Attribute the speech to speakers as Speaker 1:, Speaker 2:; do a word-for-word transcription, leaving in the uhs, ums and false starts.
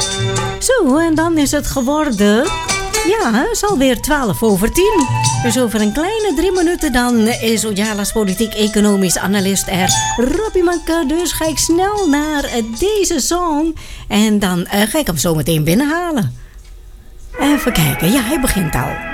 Speaker 1: Zo, en dan is het geworden... Ja, het is alweer twaalf over tien. Dus over een kleine drie minuten dan is Ojala's politiek-economisch analist er, Robbie Manke. Dus ga ik snel naar deze song. En dan uh, ga ik hem zo meteen binnenhalen. Even kijken, ja, hij begint al.